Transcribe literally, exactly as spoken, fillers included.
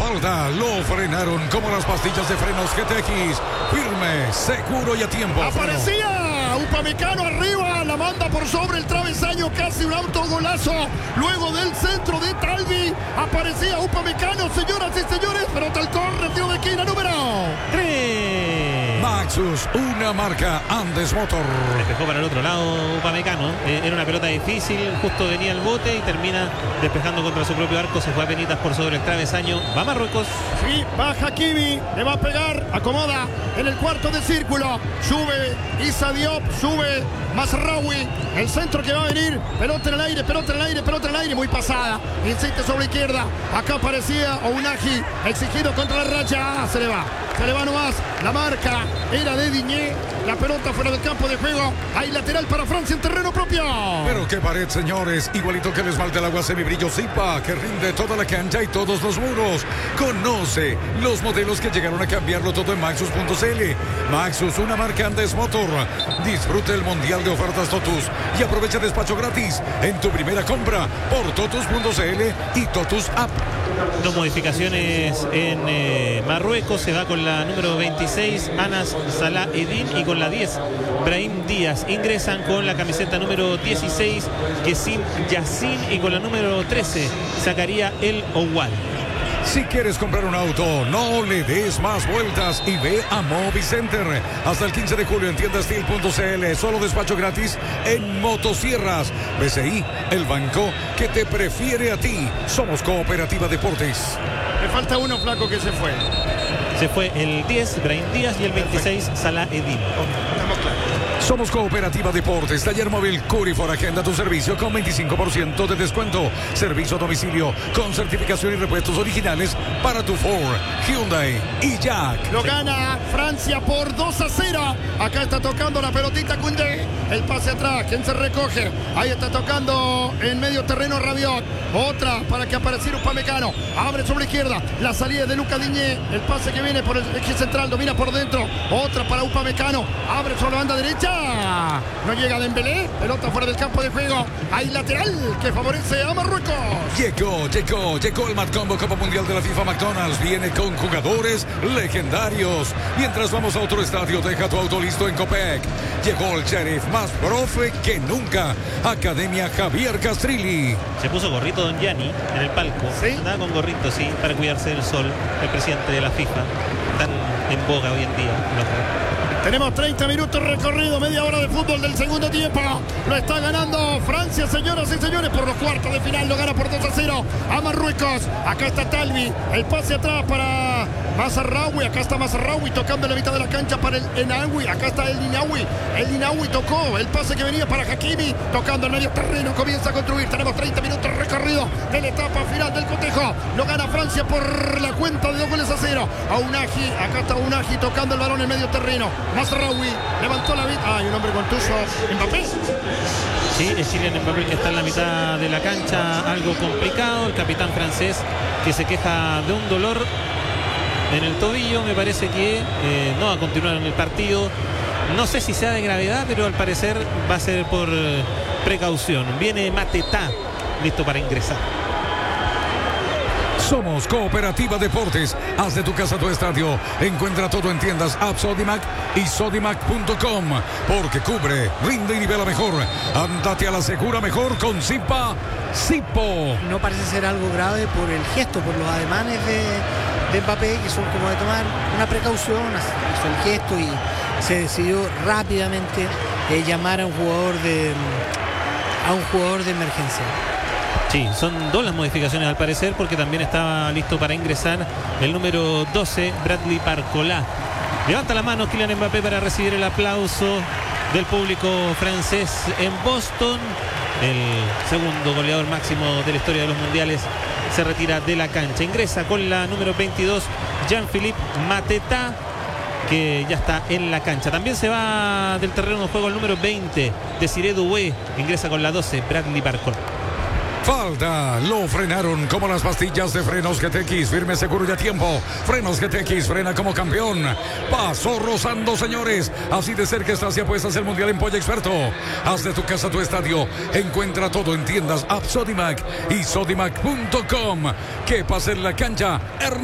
falta, lo frenaron como las pastillas de frenos G T X. Firme, seguro y a tiempo. Aparecía Upamecano arriba, la manda por sobre el travesaño, casi un autogolazo. Luego del centro de Talvi, aparecía Upamecano, señoras y señores, pero tal corre, tiro de esquina número tres. Maxus, una marca Andes Motor. Despejó para el otro lado Upamecano. Eh, era una pelota difícil, justo venía el bote y termina despejando contra su propio arco. Se fue a penitas por sobre el travesaño. Va Marruecos. Sí, baja Hakimi, le va a pegar, acomoda en el cuarto de círculo. Sube Issa Diop, sube Mazraoui. El centro que va a venir. Pelota en el aire, pelota en el aire, pelota en el aire. Muy pasada. Insiste sobre la izquierda. Acá aparecía Ounahi, exigido contra la raya. Ah, se le va. Se le va nomás. La marca era de Diñé. La pelota fuera del campo de juego. Hay lateral para Francia en terreno propio. Pero qué pared, señores. Igualito que el esmalte del agua semibrillo Zipa, que rinde toda la cancha y todos los muros. Conoce los modelos que llegaron a cambiarlo todo en Maxus punto c l. Maxus, una marca Andes Motor. Disfrute el mundial de ofertas Totus y aprovecha despacho gratis en tu primera compra por totus punto c l y Totus App. Dos modificaciones en eh, Marruecos. Se va con la número veintiséis, Anas Salah Eddin, y con la diez, Brahim Díaz. Ingresan con la camiseta número dieciséis, Kessim Yassin, y con la número trece, Zakaria El Owal. Si quieres comprar un auto, no le des más vueltas y ve a Movicenter. Hasta el quince de julio en tienda steel punto c l. Solo despacho gratis en motosierras. B C I, el banco que te prefiere a ti. Somos Cooperativa Deportes. Me falta uno, flaco, que se fue. Se fue el diez, Brahim Díaz, y el veintiséis, Salah Eddin. Estamos claros. Somos Cooperativa Deportes, taller móvil Curifor, agenda tu servicio con veinticinco por ciento de descuento. Servicio a domicilio con certificación y repuestos originales para tu Ford, Hyundai y Jack. Lo gana Francia por dos a cero. Acá está tocando la pelotita Koundé. El pase atrás, ¿quién se recoge? Ahí está tocando en medio terreno Rabiot. Otra para que apareciera Upamecano. Abre sobre la izquierda. La salida de Luca Diñé. El pase que viene por el eje central, domina por dentro. Otra para Upamecano. Abre sobre la banda derecha. No llega Dembélé. Pelota fuera del campo de juego. Hay lateral que favorece a Marruecos. Llegó, llegó, llegó el Matcombo Copa Mundial de la FIFA McDonald's. Viene con jugadores legendarios. Mientras vamos a otro estadio, deja tu auto listo en Copec. Llegó el sheriff más profe que nunca. Academia Javier Castrilli. Se puso gorrito Don Gianni en el palco. ¿Sí? Andaba con gorrito, sí, para cuidarse del sol. El presidente de la FIFA. Tan en boga hoy en día. Tenemos treinta minutos recorrido, media hora de fútbol del segundo tiempo. Lo está ganando Francia, señoras y señores, por los cuartos de final. Lo gana por dos a cero a Marruecos. Acá está Talvi, el pase atrás para Mazraoui. Acá está Mazraoui tocando en la mitad de la cancha para el Enaoui. Acá está el Inaoui. El Inaoui tocó el pase que venía para Hakimi. Tocando el medio terreno, comienza a construir. Tenemos treinta minutos recorrido de la etapa final del cotejo. Lo gana Francia por la cuenta de dos goles a cero. Ounahi, acá está Ounahi tocando el balón en medio terreno. Mazraoui levantó la vida. Hay un hombre contuso. Mbappé. Sí, es Kylian Mbappé que está en la mitad de la cancha, algo complicado. El capitán francés que se queja de un dolor en el tobillo. Me parece que eh, no va a continuar en el partido. No sé si sea de gravedad, pero al parecer va a ser por eh, precaución. Viene Mateta, listo para ingresar. Somos Cooperativa Deportes. Haz de tu casa tu estadio. Encuentra todo en tiendas App Sodimac y Sodimac punto com. Porque cubre, rinde y nivela mejor. Ándate a la segura mejor con Zipa Zipo. No parece ser algo grave por el gesto, por los ademanes de, de Mbappé, que son como de tomar una precaución. Hizo el gesto y se decidió rápidamente eh, llamar a un jugador de a un jugador de emergencia. Sí, son dos las modificaciones al parecer, porque también estaba listo para ingresar el número doce, Bradley Barcola. Levanta la mano Kylian Mbappé para recibir el aplauso del público francés en Boston. El segundo goleador máximo de la historia de los mundiales se retira de la cancha. Ingresa con la número veintidós, Jean-Philippe Mateta, que ya está en la cancha. También se va del terreno de juego el número veinte, Desiré Doué. Ingresa con la doce, Bradley Barcola. Falta, lo frenaron como las pastillas de frenos G T X, firme, seguro y a tiempo. Frenos G T X, frena como campeón. Pasó rozando, señores. Así de cerca estás y apuestas el mundial en Polla Experto. Haz de tu casa tu estadio. Encuentra todo en tiendas App Sodimac y Sodimac punto com. Que pase en la cancha.